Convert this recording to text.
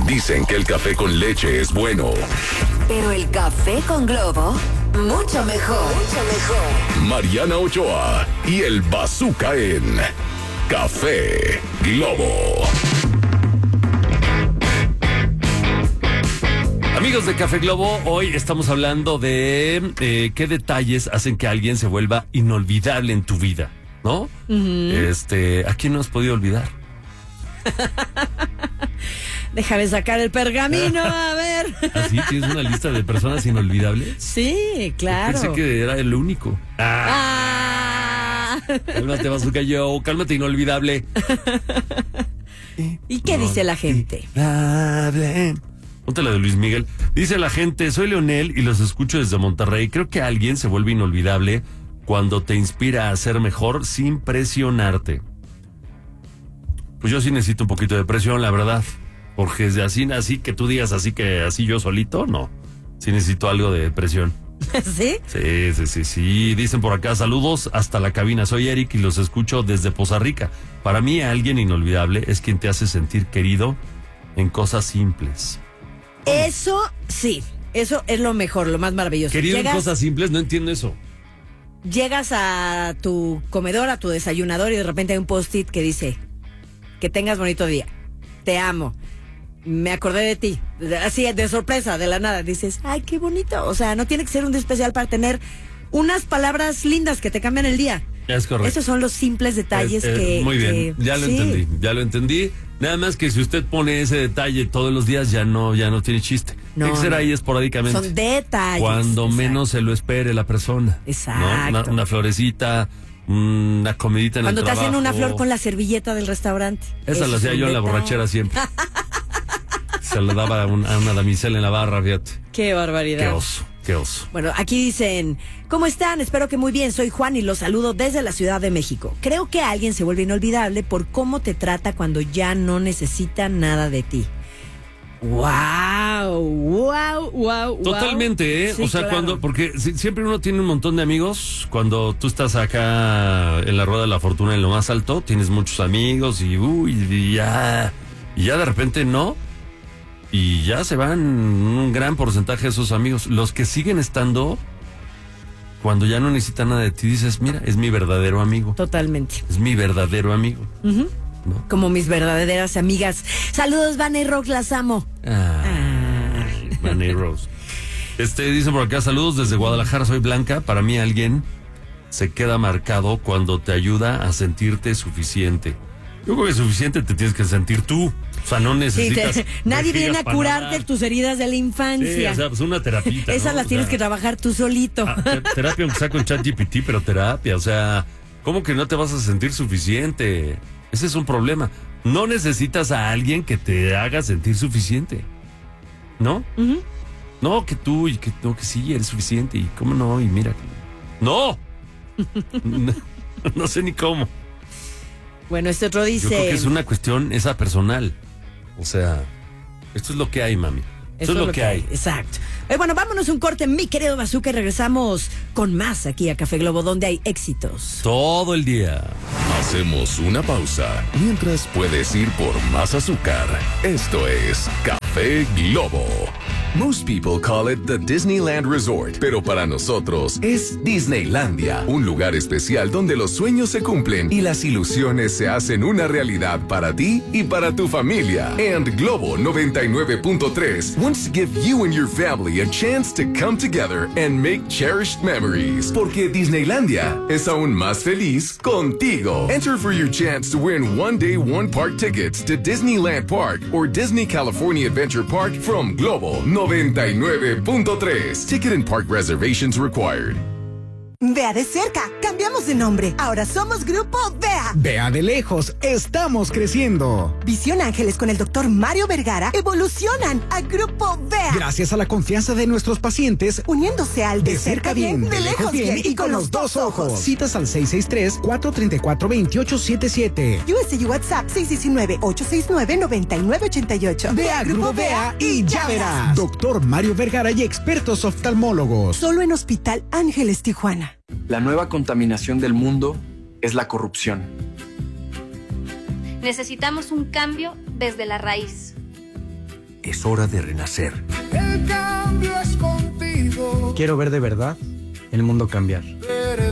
Dicen que el café con leche es bueno. Pero el café con Globo, mucho mejor. Mucho mejor. Mariana Ochoa y el Bazooka en Café Globo. Amigos de Café Globo, hoy estamos hablando de qué detalles hacen que alguien se vuelva inolvidable en tu vida, ¿no? ¿A quién no has podido olvidar? Déjame sacar el pergamino, a ver. ¿Así tienes una lista de personas inolvidables? Sí, claro. Pensé que era el único. Cálmate, Bazooka Joe, cálmate, inolvidable. ¿Y qué dice la gente? Ponte la de Luis Miguel. Dice la gente, soy Leonel y los escucho desde Monterrey. Creo que alguien se vuelve inolvidable cuando te inspira a ser mejor sin presionarte. Pues yo sí necesito un poquito de presión, la verdad. Porque es de así que tú digas así yo solito, no. Sí necesito algo de presión. ¿Sí? Sí. Dicen por acá, saludos hasta la cabina. Soy Eric y los escucho desde Poza Rica. Para mí, alguien inolvidable es quien te hace sentir querido en cosas simples. Eso sí, eso es lo mejor, lo más maravilloso. Querido en cosas simples, no entiendo eso. Llegas a tu comedor, a tu desayunador y de repente hay un post-it que dice, que tengas bonito día, te amo, me acordé de ti, así de sorpresa, de la nada, dices, ay, qué bonito. O sea, no tiene que ser un día especial para tener unas palabras lindas que te cambian el día. Es correcto. Esos son los simples detalles que... Muy bien, ya lo entendí. Nada más que si usted pone ese detalle todos los días, ya no tiene chiste. No, tiene que ser ahí esporádicamente. Son detalles. Cuando menos se lo espere la persona. Exacto. ¿No? Una florecita, una comidita en el trabajo. Cuando te hacen una flor con la servilleta del restaurante. Esa la hacía yo en la borrachera siempre. Se la daba a una damisela en la barra, fíjate. Qué barbaridad. Qué oso. Bueno, aquí dicen, ¿cómo están? Espero que muy bien. Soy Juan y los saludo desde la Ciudad de México. Creo que alguien se vuelve inolvidable por cómo te trata cuando ya no necesita nada de ti. ¡Wow! Totalmente, ¿eh? Sí, o sea, claro. porque siempre uno tiene un montón de amigos. Cuando tú estás acá en la rueda de la fortuna en lo más alto, tienes muchos amigos y ya de repente no. Y ya se van un gran porcentaje de esos amigos. Los que siguen estando, cuando ya no necesitan nada de ti, dices, mira, es mi verdadero amigo. Totalmente. Es mi verdadero amigo. Uh-huh. ¿No? Como mis verdaderas amigas. Saludos, Vanna y Rox, las amo. Vanna y Rose. Dicen por acá, saludos desde Guadalajara, soy Blanca. Para mí alguien se queda marcado cuando te ayuda a sentirte suficiente. Yo creo que suficiente te tienes que sentir tú. O sea, no necesitas... Sí, nadie viene a curarte tus heridas de la infancia. Sí, o sea, pues una terapita. Esas las tienes que trabajar tú solito. Terapia, aunque sea con ChatGPT, pero terapia. O sea, ¿cómo que no te vas a sentir suficiente? Ese es un problema. No necesitas a alguien que te haga sentir suficiente. ¿No? Uh-huh. No, que tú y que sí, eres suficiente. Y cómo no, y mira. ¡No! No sé ni cómo. Bueno, este otro dice... Yo creo que es una cuestión esa personal. O sea, esto es lo que hay, mami. Eso es lo que hay. Exacto. Bueno, vámonos un corte, mi querido Bazooka, y regresamos con más aquí a Café Globo, donde hay éxitos. Todo el día. Hacemos una pausa mientras puedes ir por más azúcar. Esto es Café Globo. Most people call it the Disneyland Resort, pero para nosotros es Disneylandia, un lugar especial donde los sueños se cumplen y las ilusiones se hacen una realidad para ti y para tu familia. And Globo 99.3 wants to give you and your family a chance to come together and make cherished memories, porque Disneylandia es aún más feliz contigo. Enter for your chance to win one-day, one-park tickets to Disneyland Park or Disney California Adventure Park from Globo 99.3. Ticket and park reservations required. Vea de cerca, cambiamos de nombre. Ahora somos Grupo Vea. Vea de lejos, estamos creciendo. Visión Ángeles con el Dr. Mario Vergara evolucionan a Grupo Vea. Gracias a la confianza de nuestros pacientes, uniéndose al de cerca bien, de lejos bien y con los dos ojos. Citas al 663-434-2877. US y WhatsApp 619-869-9988. Vea Grupo Vea y ya verás. Dr. Mario Vergara y expertos oftalmólogos. Solo en Hospital Ángeles Tijuana. La nueva contaminación del mundo es la corrupción. Necesitamos un cambio desde la raíz. es hora de renacer. El cambio es contigo. Quiero ver de verdad el mundo cambiar.